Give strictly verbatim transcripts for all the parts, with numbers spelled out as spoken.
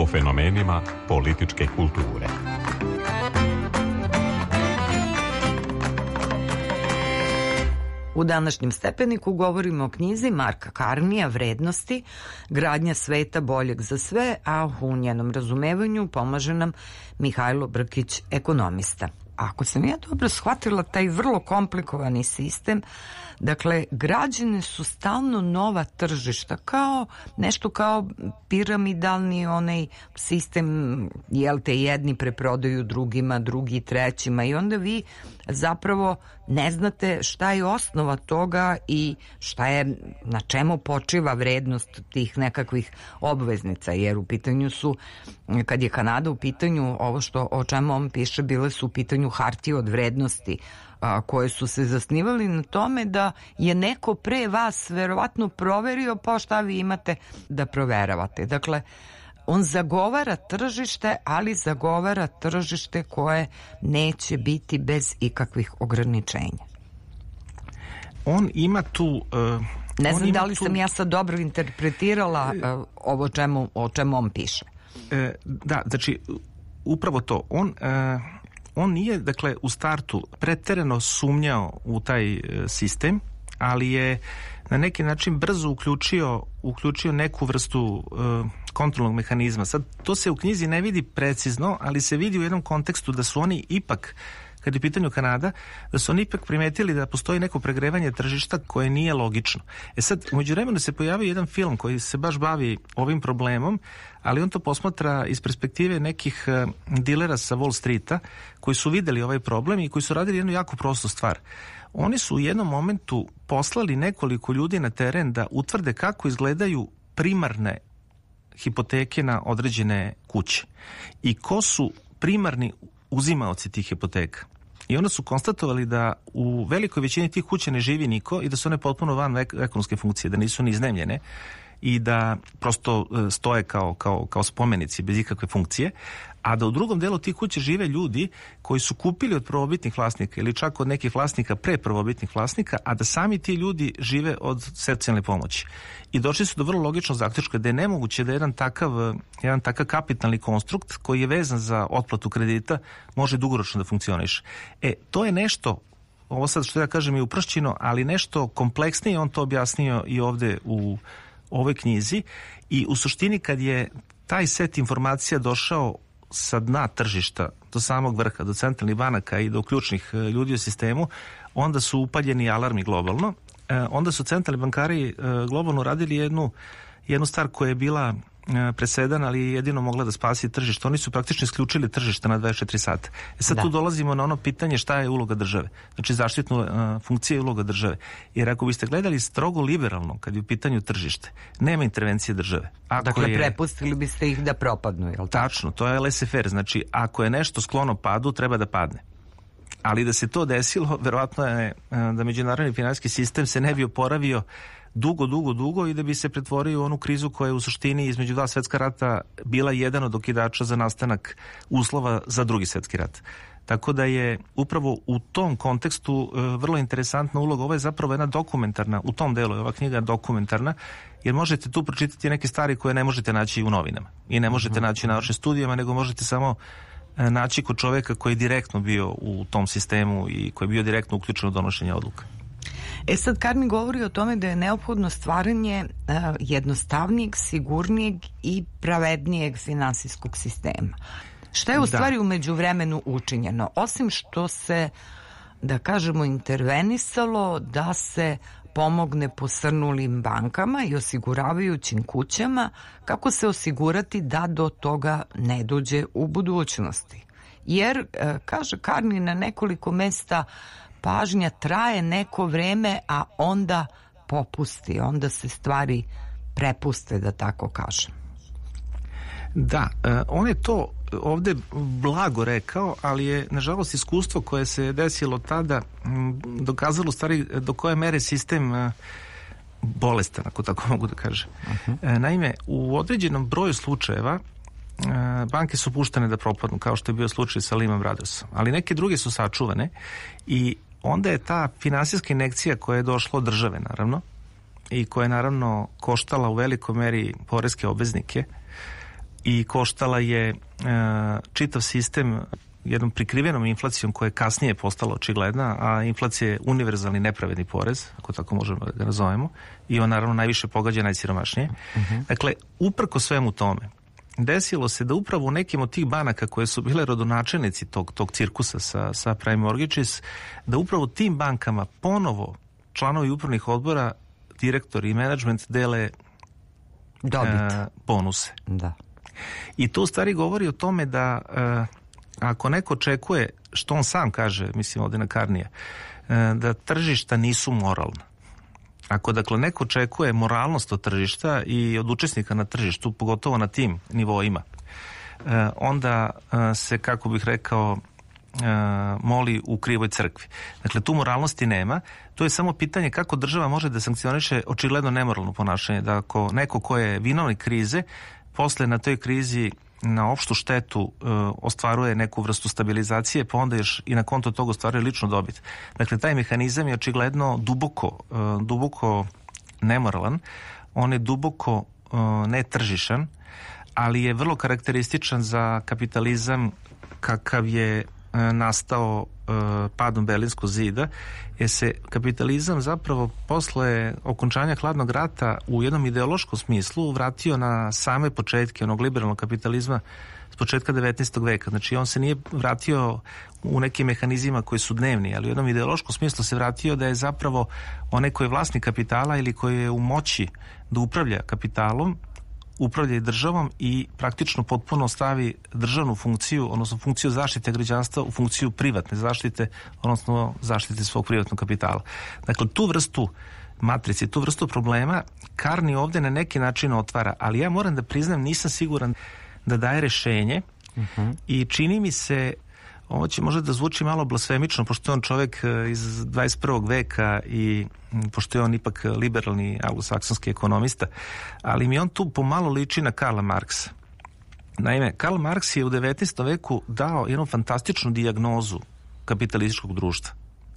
o fenomenima političke kulture. U današnjem stepeniku govorimo o knjizi Marka Carneya Vrednosti, gradnja sveta boljeg za sve, a u njenom razumevanju pomaže nam Mihajlo Brkić, ekonomista. Ako sam ja dobro shvatila taj vrlo komplikovani sistem, dakle, građene su stalno nova tržišta, kao nešto kao piramidalni onaj sistem, jel te, jedni preprodaju drugima, drugi trećima, i onda vi zapravo ne znate šta je osnova toga i šta je, na čemu počiva vrednost tih nekakvih obveznica, jer u pitanju su, kad je Kanada u pitanju, ovo što, o čemu on piše, bile su u pitanju hartije od vrednosti, a, koje su se zasnivali na tome da je neko pre vas verovatno proverio, pa šta vi imate da proveravate. Dakle, on zagovara tržište, ali zagovara tržište koje neće biti bez ikakvih ograničenja. On ima tu... Uh, ne znam da li tu... sam ja sad dobro interpretirala uh, ovo čemu, o čemu on piše. Uh, da, znači, upravo to. On... Uh, On nije, dakle, u startu preterano sumnjao u taj sistem, ali je na neki način brzo uključio, uključio neku vrstu uh, kontrolnog mehanizma. Sad, to se u knjizi ne vidi precizno, ali se vidi u jednom kontekstu da su oni ipak, kad je u pitanju Kanada, da su oni ipak primetili da postoji neko pregrevanje tržišta koje nije logično. E sad, u međuvremenu se pojavio jedan film koji se baš bavi ovim problemom, ali on to posmatra iz perspektive nekih uh, dilera sa Wall Streeta koji su videli ovaj problem i koji su radili jednu jako prostu stvar. Oni su u jednom momentu poslali nekoliko ljudi na teren da utvrde kako izgledaju primarne hipoteke na određene kuće i ko su primarni uzimaoci tih hipoteka. I onda su konstatovali da u velikoj većini tih kuća ne živi niko i da su one potpuno van ekonomske funkcije, da nisu ni iznajmljene i da prosto stoje kao, kao, kao spomenici bez ikakve funkcije, a da u drugom delu tih kuća žive ljudi koji su kupili od prvobitnih vlasnika ili čak od nekih vlasnika pre prvobitnih vlasnika, a da sami ti ljudi žive od socijalne pomoći. I došli su do vrlo logičnog zaključka da je nemoguće da jedan takav, jedan takav kapitalni konstrukt koji je vezan za otplatu kredita može dugoročno da funkcioniše. E, to je nešto, ovo sad što ja kažem je upršćeno, ali nešto kompleksnije, on to objasnio i ovde u ovoj knjizi, i u suštini kad je taj set informacija došao sa dna tržišta do samog vrha, do centralnih banaka i do ključnih ljudi u sistemu, onda su upaljeni alarmi globalno. E, onda su centralni bankari e, globalno radili jednu, jednu stvar koja je bila e, presedan, ali je jedino mogla da spasi tržište. Oni su praktično isključili tržište na dvadeset četiri sata. E sad da. Tu dolazimo na ono pitanje šta je uloga države. Znači zaštitnu e, funkcija je uloga države. Jer ako biste gledali strogo liberalno kad je u pitanju tržište, nema intervencije države. Ako dakle, je, prepustili biste ih da propadnu, je li tako? Tačno, to je laissez-faire. Znači, ako je nešto sklono padu, treba da padne. Ali da se to desilo, verovatno je da međunarodni finansijski sistem se ne bi oporavio dugo, dugo, dugo i da bi se pretvorio u onu krizu koja je u suštini između dva svetska rata bila jedan od okidača za nastanak uslova za drugi svetski rat. Tako da je upravo u tom kontekstu vrlo interesantna uloga. Ovo je zapravo jedna dokumentarna, u tom delu je ova knjiga dokumentarna, jer možete tu pročitati neke stvari koje ne možete naći u novinama i ne možete naći u naučnim studijama, nego možete samo naći kod čoveka koji je direktno bio u tom sistemu i koji je bio direktno uključen u donošenje odluka. E sad, Carney govori o tome da je neophodno stvaranje uh, jednostavnijeg, sigurnijeg i pravednijeg finansijskog sistema. Šta je u stvari da. u međuvremenu učinjeno? Osim što se, da kažemo, intervenisalo da se pomogne posrnulim bankama i osiguravajućim kućama, kako se osigurati da do toga ne dođe u budućnosti. Jer, kaže Carney na nekoliko mesta, pažnja traje neko vreme, a onda popusti, onda se stvari prepuste, da tako kažem. Da, on je to ovde blago rekao, ali je nažalost iskustvo koje se desilo tada dokazalo u stvari do koje mere sistem bolestan, ako tako mogu da kažem. Uh-huh. Naime, u određenom broju slučajeva banke su puštene da propadnu, kao što je bio slučaj sa Lehman Brothersom, ali neke druge su sačuvane i onda je ta finansijska injekcija koja je došla od države, naravno, i koja je naravno koštala u velikoj meri poreske obveznike, i koštala je e, čitav sistem jednom prikrivenom inflacijom koja je kasnije postala očigledna, a inflacija je univerzalni nepravedni porez, ako tako možemo da ga nazovemo, i on naravno najviše pogađa najsiromašnije. Uh-huh. Dakle, uprko svemu tome, desilo se da upravo u nekim od tih banaka koje su bile rodonačelnici tog, tog cirkusa sa, sa prime mortgages, da upravo tim bankama ponovo članovi upravnih odbora, direktori i menadžment dele dobit, uh, bonuse. Da. I to u stvari govori o tome da uh, ako neko očekuje, što on sam kaže, mislim ovdje na Carnija, da tržišta nisu moralna. Ako dakle neko očekuje moralnost od tržišta i od učesnika na tržištu, pogotovo na tim nivoima, onda se, kako bih rekao, moli u krivoj crkvi. Dakle, tu moralnosti nema. To je samo pitanje kako država može da sankcioniše očigledno nemoralno ponašanje. Da ako neko ko je vinovnik krize, posle na toj krizi na opštu štetu e, ostvaruje neku vrstu stabilizacije, pa onda još i na konto toga ostvaruje ličnu dobit. Dakle, taj mehanizam je očigledno duboko, e, duboko nemoralan, on je duboko e, netržišan, ali je vrlo karakterističan za kapitalizam kakav je e, nastao e, padom Berlinskog zida, jer se kapitalizam zapravo posle okončanja hladnog rata u jednom ideološkom smislu vratio na same početke onog liberalnog kapitalizma s početka devetnaestog veka. Znači on se nije vratio u nekim mehanizmima koji su dnevni, ali u jednom ideološkom smislu se vratio da je zapravo onaj koji je vlasnik kapitala ili koji je u moći da upravlja kapitalom, upravlja i državom i praktično potpuno stavi državnu funkciju, odnosno funkciju zaštite građanstva u funkciju privatne zaštite, odnosno zaštite svog privatnog kapitala. Dakle, tu vrstu matrice, tu vrstu problema Carney ovdje na neki način otvara, ali ja moram da priznam, nisam siguran da daje rešenje uh-huh. i čini mi se, ovo će možda da zvuči malo blasfemično, pošto je on čovjek iz dvadeset prvog veka i pošto je on ipak liberalni anglosaksonski ekonomista, ali mi on tu pomalo liči na Karla Marksa. Naime, Karl Marks je u devetnaestom veku dao jednu fantastičnu dijagnozu kapitalističkog društva,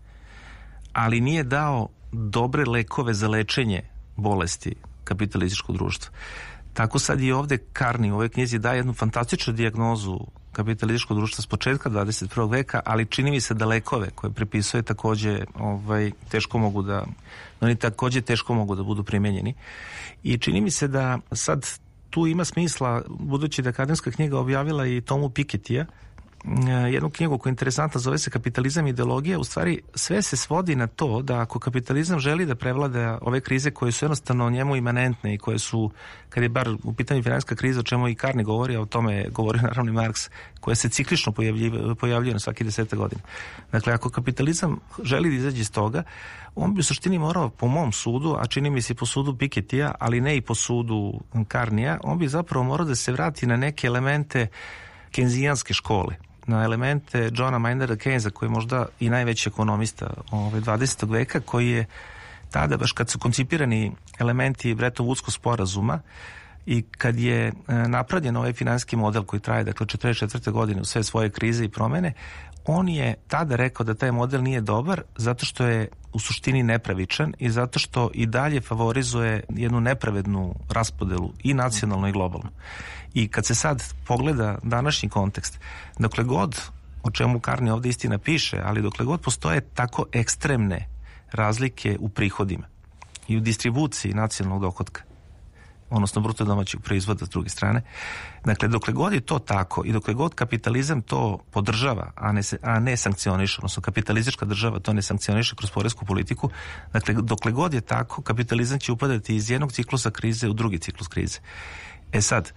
ali nije dao dobre lekove za lečenje bolesti kapitalističkog društva. Tako sad i ovdje Carney u ovoj knjizi daje jednu fantastičnu dijagnozu kapitalističkog društva s početka dvadeset prvog veka, ali čini mi se da lekove koje prepisuje također ovaj, teško mogu da oni također teško mogu da budu primijenjeni. I čini mi se da sad tu ima smisla, budući da akademska knjiga objavila i Tomu Pikettyja, jednu knjigu koja je interesantna, zove se Kapitalizam i ideologija. U stvari sve se svodi na to da ako kapitalizam želi da prevlada ove krize koje su jednostavno njemu imanentne i koje su, kad je bar u pitanju financijska kriza, o čemu i Carney govori, a o tome govori naravno i Marks, koje se ciklično pojavljuje, pojavljuje na svaki desetak godina. Dakle, ako kapitalizam želi da izađe iz toga, on bi u suštini morao, po mom sudu, a čini mi se po sudu Pikettyja, ali ne i po sudu Carneya, on bi zapravo morao da se vrati na neke elemente kenzijanske škole, na elemente Johna Maynarda Keynesa, koji je možda i najveći ekonomista ove dvadesetog veka, koji je tada, baš kad su koncipirani elementi Bretton Woodskog sporazuma i kad je napravljen ovaj finansijski model koji traje, dakle, četrdeset četvrte godine u sve svoje krize i promene, on je tada rekao da taj model nije dobar zato što je u suštini nepravičan i zato što i dalje favorizuje jednu nepravednu raspodelu i nacionalno i globalno. I kad se sad pogleda današnji kontekst, dokle god, o čemu Carney ovdje istina piše, ali dokle god postoje tako ekstremne razlike u prihodima i u distribuciji nacionalnog dohotka, odnosno bruto domaćeg proizvoda s druge strane, dakle, dokle god je to tako i dokle god kapitalizam to podržava, a ne, a ne sankcioniše, odnosno kapitalistička država to ne sankcioniše kroz poresku politiku, dakle, dokle god je tako, kapitalizam će upadati iz jednog ciklusa krize u drugi ciklus krize. E sad,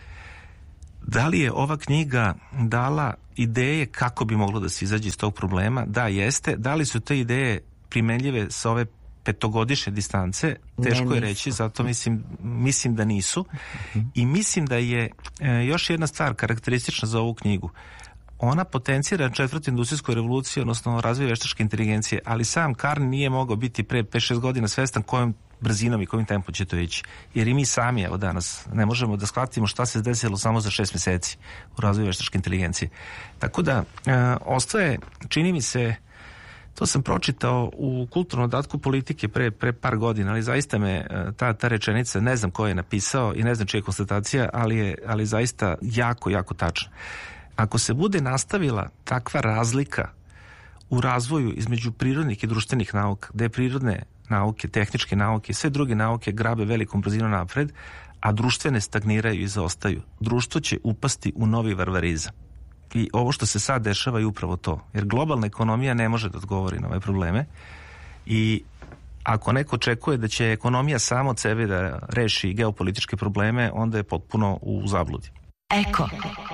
da li je ova knjiga dala ideje kako bi moglo da se izađe iz tog problema? Da, jeste. Da li su te ideje primenljive sa ove petogodišnje distance? Teško ne, je reći, zato mislim, mislim da nisu. Uh-huh. I mislim da je e, još jedna stvar karakteristična za ovu knjigu. Ona potencira četvrtu industrijsku revoluciju, odnosno razvoj veštačke inteligencije, ali sam Carney nije mogao biti pre pet šest godina svestan kojom brzinom i kojim tempom će to ići. Jer i mi sami, evo danas, ne možemo da shvatimo šta se desilo samo za šest mjeseci u razvoju veštačke inteligencije. Tako da, e, ostaje, čini mi se, To sam pročitao u kulturnom dodatku politike pre, pre par godina, ali zaista me ta, ta rečenica, ne znam ko je napisao i ne znam čija je konstatacija, ali je ali zaista jako, jako tačna. Ako se bude nastavila takva razlika u razvoju između prirodnih i društvenih nauka, gde prirodne nauke, tehničke nauke i sve druge nauke grabe velikom brzinom napred, a društvene stagniraju i zaostaju, društvo će upasti u novi varvarizam. I ovo što se sad dešava je upravo to. Jer globalna ekonomija ne može da odgovori na ove probleme i ako neko očekuje da će ekonomija samo od sebe da reši geopolitičke probleme, onda je potpuno u zabludi. Eko.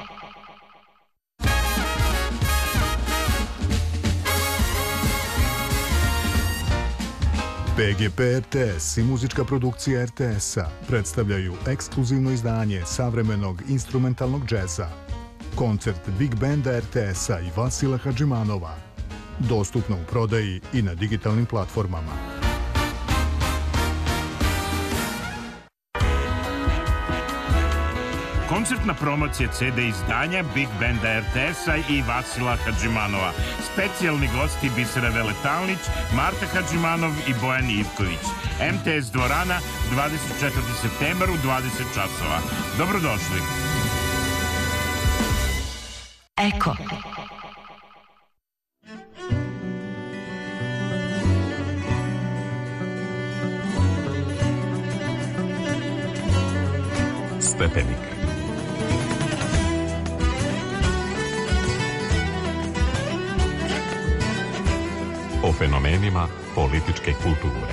P G P R T S i muzička produkcija R T S-a predstavljaju ekskluzivno izdanje savremenog instrumentalnog džeza. Koncert Big Banda R T S-a i Vasila Hadžimanova. Dostupno u prodaji i na digitalnim platformama. Koncertna promocija C D izdanja Big Banda R T S-a i Vasila Hadžimanova. Specijalni gosti Bisera Veletalnić, Marta Hadžimanov i Bojan Ivković. M T S dvorana, dvadeset četvrti septembar u dvadeset časova. Dobrodošli. Eko. Stepenik. O fenomenima političke kulture.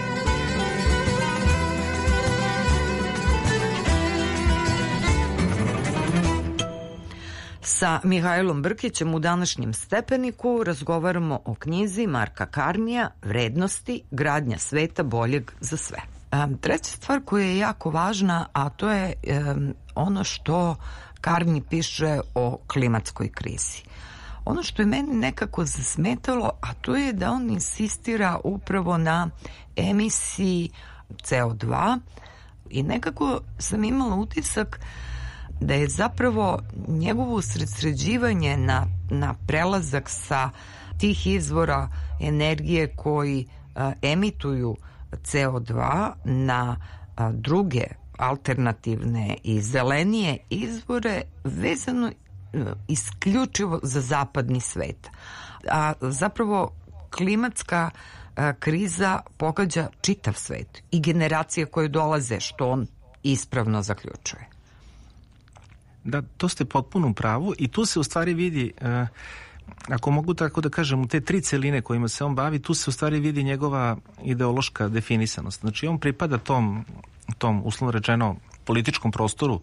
Sa Mihajlom Brkićem u današnjem Stepeniku razgovaramo o knjizi Marka Karnija Vrednosti, gradnja sveta boljeg za sve. Um, treća stvar koja je jako važna, a to je um, ono što Karni piše o klimatskoj krizi. Ono što je meni nekako zasmetalo, a to je da on insistira upravo na emisiji C O dva i nekako sam imala utisak da je zapravo njegovo usredsređivanje na, na prelazak sa tih izvora energije koji a, emituju C O dva na a, druge alternativne i zelenije izvore vezano a, isključivo za zapadni svet. A zapravo klimatska a, kriza pogađa čitav svet i generacije koje dolaze, što on ispravno zaključuje. Da, to ste potpuno u pravu i tu se u stvari vidi, eh, ako mogu tako da kažem, u te tri celine kojima se on bavi, tu se u stvari vidi njegova ideološka definisanost. Znači on pripada tom, tom uslovno rečeno političkom prostoru,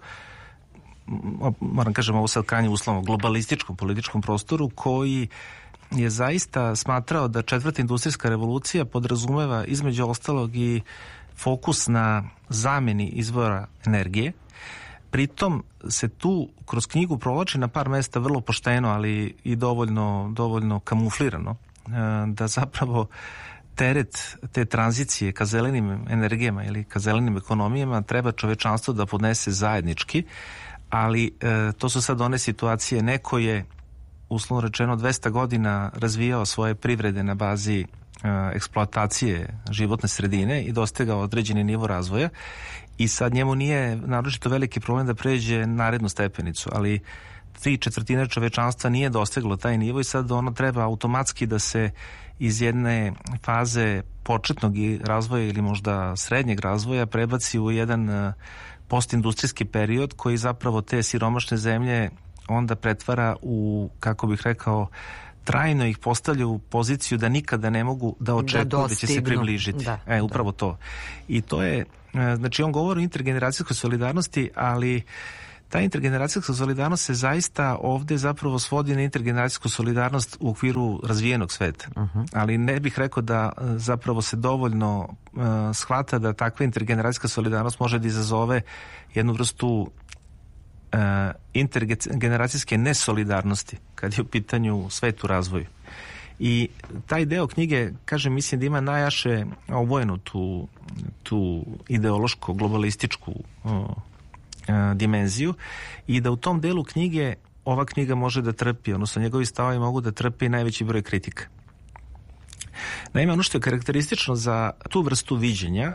moram kažem ovo sad krajnje uslovno, globalističkom političkom prostoru koji je zaista smatrao da četvrta industrijska revolucija podrazumeva između ostalog i fokus na zameni izvora energije. Pritom se tu kroz knjigu provlači na par mesta vrlo pošteno, ali i dovoljno, dovoljno kamuflirano, da zapravo teret te tranzicije ka zelenim energijama ili ka zelenim ekonomijama treba čovečanstvo da podnese zajednički, ali to su sad one situacije, neko je uslovno rečeno dvesta godina razvijao svoje privrede na bazi eksploatacije životne sredine i dostigao određeni nivo razvoja i sad njemu nije naročito veliki problem da pređe narednu stepenicu, ali tri četvrtine čovečanstva nije dostiglo taj nivo i sad ono treba automatski da se iz jedne faze početnog razvoja ili možda srednjeg razvoja prebaci u jedan postindustrijski period koji zapravo te siromašne zemlje onda pretvara u, kako bih rekao, trajno ih postavlja u poziciju da nikada ne mogu da očekuju da, da će se približiti. Da, e, upravo da. To. I to je, znači on govori o intergeneracijskoj solidarnosti, ali ta intergeneracijska solidarnost se zaista ovde zapravo svodi na intergeneracijsku solidarnost u okviru razvijenog sveta. Uh-huh. Ali ne bih rekao da zapravo se dovoljno uh, shvata da takva intergeneracijska solidarnost može da izazove jednu vrstu Uh, intergeneracijske nesolidarnosti kad je u pitanju svet u razvoju. I taj deo knjige, kažem, mislim da ima najjaše obojenu tu, tu ideološko globalističku uh, uh, dimenziju i da u tom delu knjige ova knjiga može da trpi, odnosno njegovi stavovi mogu da trpi najveći broj kritika. Naime, ono što je karakteristično za tu vrstu viđenja,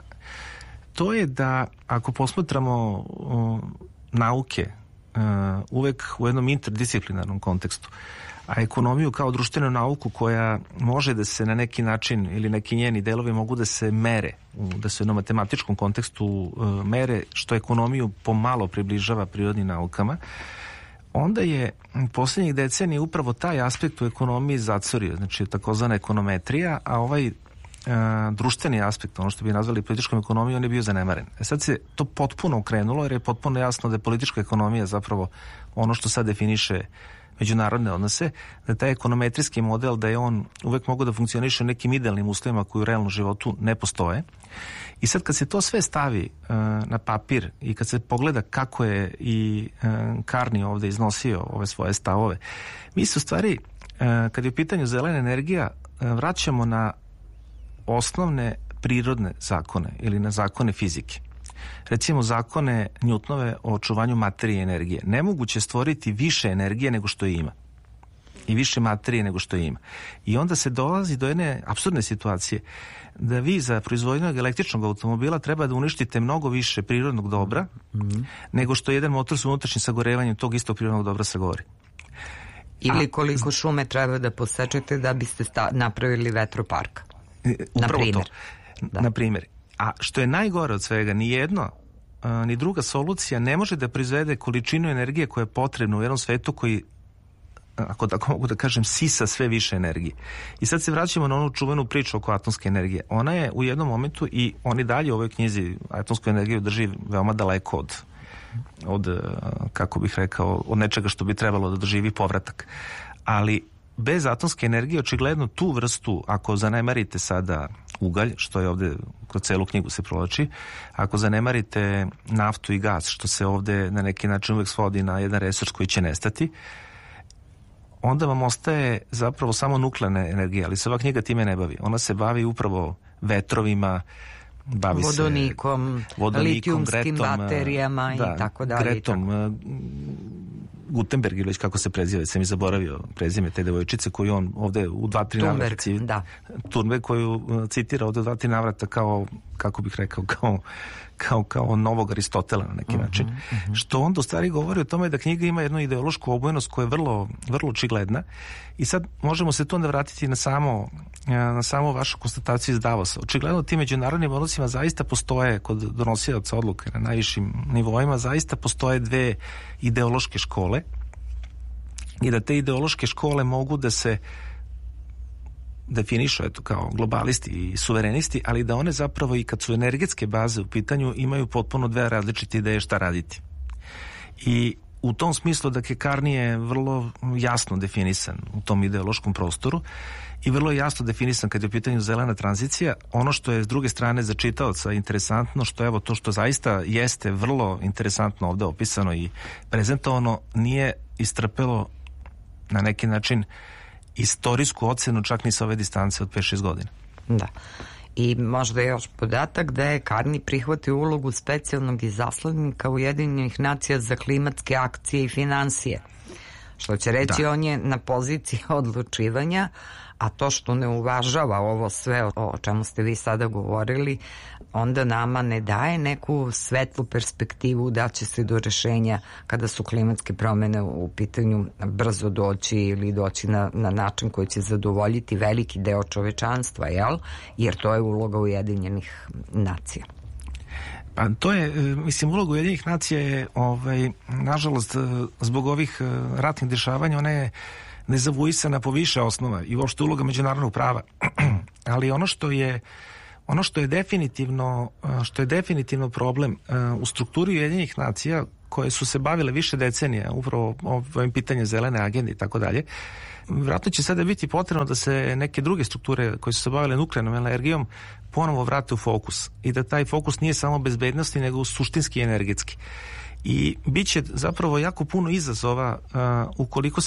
to je da ako posmatramo uh, nauke uh, uvek u jednom interdisciplinarnom kontekstu, a ekonomiju kao društvenu nauku koja može da se na neki način ili neki njeni delovi mogu da se mere, da se u jednom matematičkom kontekstu uh, mere, što ekonomiju pomalo približava prirodnim naukama, onda je posljednjih decenija upravo taj aspekt u ekonomiji zacorio, znači takozvana ekonometrija, a ovaj e, društveni aspekt, ono što bi nazvali političkom ekonomijom, on je bio zanemaren. E sad se to potpuno okrenulo jer je potpuno jasno da je politička ekonomija zapravo ono što sad definiše međunarodne odnose, da taj ekonometrijski model, da je on uvek mogu da funkcioniše u nekim idealnim uslovima koji u realnom životu ne postoje. I sad kad se to sve stavi uh, na papir i kad se pogleda kako je i uh, Carney ovde iznosio ove svoje stavove, mi se u stvari, uh, kad je u pitanju zelena energija, uh, vraćamo na osnovne prirodne zakone ili na zakone fizike. Recimo zakone Newtonove o očuvanju materije i energije. Nemoguće stvoriti više energije nego što je ima. I više materije nego što je ima. I onda se dolazi do jedne apsurdne situacije da vi za proizvodnju električnog automobila treba da uništite mnogo više prirodnog dobra mm-hmm. nego što jedan motor sa unutrašnjim sagorevanjem tog istog prirodnog dobra sagori. Ili koliko šume treba da posečete da biste sta- napravili vetropark. Upravo to. Da. Na primjer. A što je najgore od svega, ni jedno, a, ni druga solucija ne može da proizvede količinu energije koja je potrebna u jednom svetu koji, ako tako mogu da kažem, sisa sve više energije. I sad se vraćamo na onu čuvenu priču oko atomske energije. Ona je u jednom momentu, i oni dalje u ovoj knjizi atomsku energiju drži veoma daleko od, od, kako bih rekao, od nečega što bi trebalo da doživi povratak. Ali bez atomske energije, očigledno tu vrstu, ako zanemarite sada ugalj, što je ovde kroz celu knjigu se provlači, ako zanemarite naftu i gas, što se ovde na neki način uvek svodi na jedan resurs koji će nestati, onda vam ostaje zapravo samo nuklearna energija, ali se ova knjiga time ne bavi. Ona se bavi upravo vetrovima, bavi vodonikom, se vodonikom, litijumskim Gretom, baterijama da, i tako dalje. Gretom, Gutenberg, ili već kako se preziva, sam i zaboravio prezime te devojčice koju on ovde u dva, tri navrata citira, da. Thunberg, koju citira ovde u dva, tri navrata kao, kako bih rekao, kao, kao, kao novog Aristotela na neki uh-huh, način. Uh-huh. Što onda u stvari govori o tome da knjiga ima jednu ideološku obojenost koja je vrlo, vrlo očigledna. I sad možemo se tu onda vratiti na samo, na samo vašu konstataciju iz Davosa. Očigledno ti međunarodnim odnosima zaista postoje, kod donosioca odluke na najvišim nivoima, zaista postoje dve ideološke škole i da te ideološke škole mogu da se definišu eto, kao globalisti i suverenisti, ali da one zapravo i kad su energetske baze u pitanju imaju potpuno dve različite ideje šta raditi. I u tom smislu da Carney je vrlo jasno definisan u tom ideološkom prostoru i vrlo jasno definisan kad je u pitanju zelena tranzicija. Ono što je s druge strane za čitaoca interesantno, što evo to što zaista jeste vrlo interesantno ovde opisano i prezentovano, nije istrpelo na neki način istorijsku ocenu čak ni sa ove distance od pet šest godina. Da. I možda još podatak da je Carney prihvatio ulogu specijalnog izaslanika Ujedinjenih nacija za klimatske akcije i finansije. Što će reći, da. On je na poziciji odlučivanja, a to što ne uvažava ovo sve o čemu ste vi sada govorili, onda nama ne daje neku svetlu perspektivu da će se do rešenja kada su klimatske promene u pitanju brzo doći ili doći na, na način koji će zadovoljiti veliki deo čovečanstva, jel? Jer to je uloga Ujedinjenih nacija. Pa to je, mislim, uloga Ujedinjenih nacija je, ovaj, nažalost, zbog ovih ratnih dešavanja, ona je nezavuisana po više osnova i uopšte uloga međunarodnog prava. Ali ono što je ono što je definitivno što je definitivno problem u strukturi Ujedinjenih nacija koje su se bavile više decenija upravo ovim pitanjem zelene agende i tako dalje, vjerojatno će sada biti potrebno da se neke druge strukture koje su se bavile nuklearnom energijom ponovo vrate u fokus i da taj fokus nije samo bezbednosti nego suštinski i energetski. I bit će zapravo jako puno izazova uh, ukoliko se